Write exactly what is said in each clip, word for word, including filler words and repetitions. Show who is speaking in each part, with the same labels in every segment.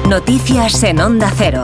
Speaker 1: Noticias en Onda Cero.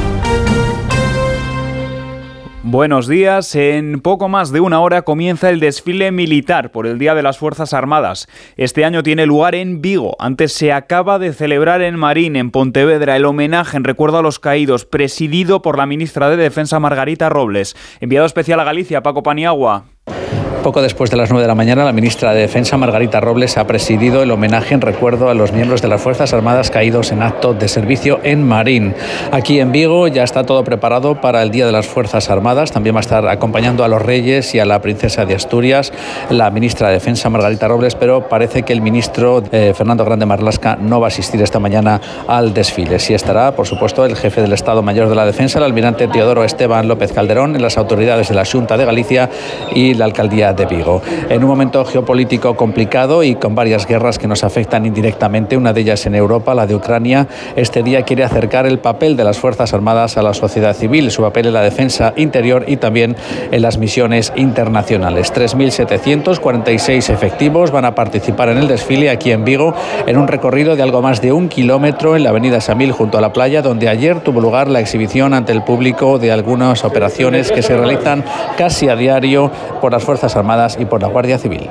Speaker 2: Buenos días. En poco más de una hora comienza el desfile militar por el Día de las Fuerzas Armadas. Este año tiene lugar en Vigo. Antes se acaba de celebrar en Marín, en Pontevedra, el homenaje en recuerdo a los caídos, presidido por la ministra de Defensa Margarita Robles. Enviado especial a Galicia, Paco Paniagua.
Speaker 3: Poco después de las nueve de la mañana, la ministra de Defensa, Margarita Robles, ha presidido el homenaje en recuerdo a los miembros de las Fuerzas Armadas caídos en acto de servicio en Marín. Aquí en Vigo ya está todo preparado para el Día de las Fuerzas Armadas. También va a estar acompañando a los reyes y a la princesa de Asturias, la ministra de Defensa, Margarita Robles, pero parece que el ministro eh, Fernando Grande Marlaska no va a asistir esta mañana al desfile. Sí estará, por supuesto, el jefe del Estado Mayor de la Defensa, el almirante Teodoro Esteban López Calderón, las autoridades de la Xunta de Galicia y la alcaldía de Vigo. En un momento geopolítico complicado y con varias guerras que nos afectan indirectamente, una de ellas en Europa, la de Ucrania, este día quiere acercar el papel de las Fuerzas Armadas a la sociedad civil, su papel en la defensa interior y también en las misiones internacionales. tres mil setecientos cuarenta y seis efectivos van a participar en el desfile aquí en Vigo, en un recorrido de algo más de un kilómetro en la avenida Samil junto a la playa, donde ayer tuvo lugar la exhibición ante el público de algunas operaciones que se realizan casi a diario por las Fuerzas Armadas y por la Guardia Civil.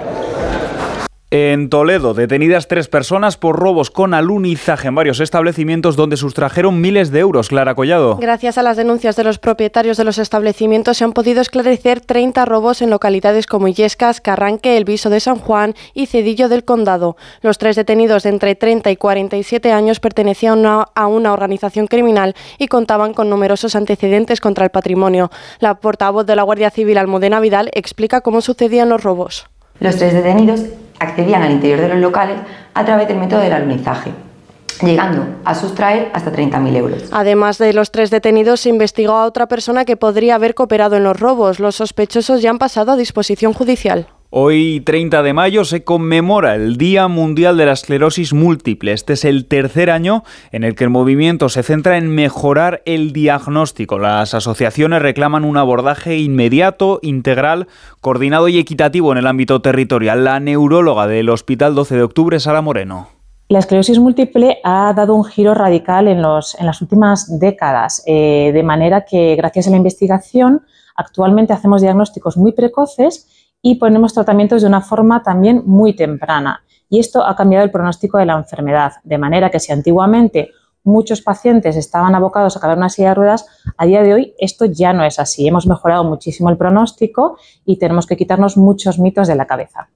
Speaker 2: En Toledo, detenidas tres personas por robos con alunizaje en varios establecimientos donde sustrajeron miles de euros. Clara Collado.
Speaker 4: Gracias a las denuncias de los propietarios de los establecimientos se han podido esclarecer treinta robos en localidades como Illescas, Carranque, El Viso de San Juan y Cedillo del Condado. Los tres detenidos de entre treinta y cuarenta y siete años pertenecían una, a una organización criminal y contaban con numerosos antecedentes contra el patrimonio. La portavoz de la Guardia Civil, Almudena Vidal, explica cómo sucedían los robos.
Speaker 5: Los tres detenidos accedían al interior de los locales a través del método del alunizaje, llegando a sustraer hasta treinta mil euros.
Speaker 4: Además de los tres detenidos, se investigó a otra persona que podría haber cooperado en los robos. Los sospechosos ya han pasado a disposición judicial.
Speaker 2: Hoy, treinta de mayo, se conmemora el Día Mundial de la Esclerosis Múltiple. Este es el tercer año en el que el movimiento se centra en mejorar el diagnóstico. Las asociaciones reclaman un abordaje inmediato, integral, coordinado y equitativo en el ámbito territorial. La neuróloga del Hospital doce de octubre, Sara Moreno.
Speaker 6: La esclerosis múltiple ha dado un giro radical en, los, en las últimas décadas, eh, de manera que gracias a la investigación actualmente hacemos diagnósticos muy precoces y ponemos tratamientos de una forma también muy temprana. Y esto ha cambiado el pronóstico de la enfermedad, de manera que si antiguamente muchos pacientes estaban abocados a caer en una silla de ruedas, a día de hoy esto ya no es así. Hemos mejorado muchísimo el pronóstico y tenemos que quitarnos muchos mitos de la cabeza.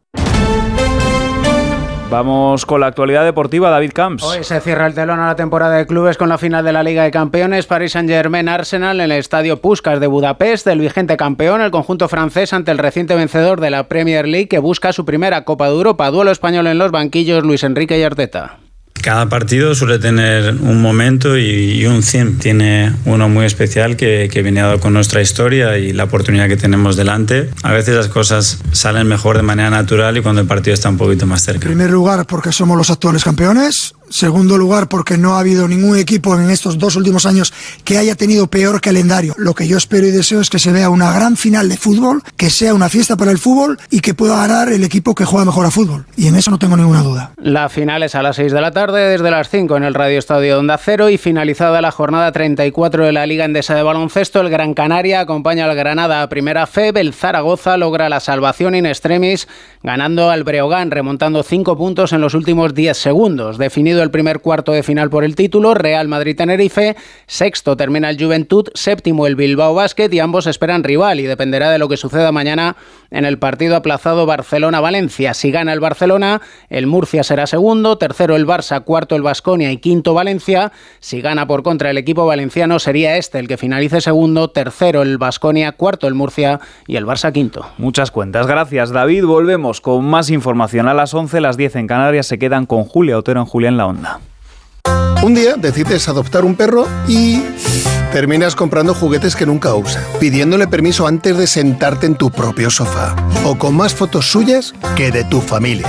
Speaker 2: Vamos con la actualidad deportiva, David Camps.
Speaker 7: Hoy se cierra el telón a la temporada de clubes con la final de la Liga de Campeones, Paris Saint-Germain-Arsenal en el Estadio Puskás de Budapest. El vigente campeón, el conjunto francés, ante el reciente vencedor de la Premier League, que busca su primera Copa de Europa. Duelo español en los banquillos, Luis Enrique y Arteta.
Speaker 8: Cada partido suele tener un momento y, y un cien. Tiene uno muy especial que, que viene dado con nuestra historia y la oportunidad que tenemos delante. A veces las cosas salen mejor de manera natural y cuando el partido está un poquito más cerca.
Speaker 9: En primer lugar, porque somos los actuales campeones. Segundo lugar, porque no ha habido ningún equipo en estos dos últimos años que haya tenido peor calendario. Lo que yo espero y deseo es que se vea una gran final de fútbol, que sea una fiesta para el fútbol y que pueda ganar el equipo que juega mejor a fútbol. Y en eso no tengo ninguna duda.
Speaker 7: La final es a las seis de la tarde, desde las cinco en el Radio Estadio Onda Cero, y finalizada la jornada treinta y cuatro de la Liga Endesa de Baloncesto, el Gran Canaria acompaña al Granada a primera fe. El Zaragoza logra la salvación in extremis, ganando al Breogán, remontando cinco puntos en los últimos diez segundos. Definido el primer cuarto de final por el título, Real Madrid-Tenerife, sexto termina el Juventud, séptimo el Bilbao Basket, y ambos esperan rival y dependerá de lo que suceda mañana en el partido aplazado Barcelona-Valencia. Si gana el Barcelona, el Murcia será segundo, tercero el Barça, cuarto el Baskonia y quinto Valencia. Si gana por contra el equipo valenciano, sería este el que finalice segundo, tercero el Baskonia, cuarto el Murcia y el Barça quinto.
Speaker 2: Muchas cuentas, gracias David. Volvemos con más información a las once, las diez en Canarias. Se quedan con Julia Otero en Julia en la Onda.
Speaker 10: Un día decides adoptar un perro y terminas comprando juguetes que nunca usa, pidiéndole permiso antes de sentarte en tu propio sofá, o con más fotos suyas que de tu familia.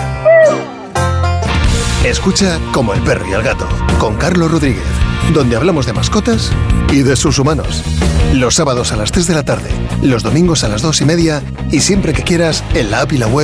Speaker 10: Escucha Como el perro y el gato, con Carlos Rodríguez, donde hablamos de mascotas y de sus humanos. Los sábados a las tres de la tarde, los domingos a las dos y media y siempre que quieras en la app y la web